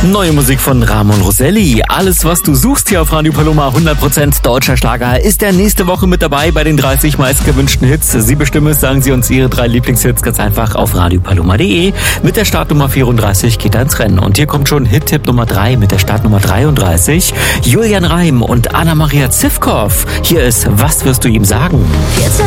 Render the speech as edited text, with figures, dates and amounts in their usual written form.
Neue Musik von Ramon Rosselli. Alles, was du suchst hier auf Radio Paloma, 100% deutscher Schlager, ist der nächste Woche mit dabei bei den 30 meistgewünschten Hits. Sie bestimmen es, sagen Sie uns Ihre 3 Lieblingshits ganz einfach auf radiopaloma.de. Mit der Startnummer 34 geht er ins Rennen. Und hier kommt schon Hit-Tipp Nummer 3 mit der Startnummer 33. Julian Reim und Anna-Maria Zivkow. Hier ist Was wirst du ihm sagen?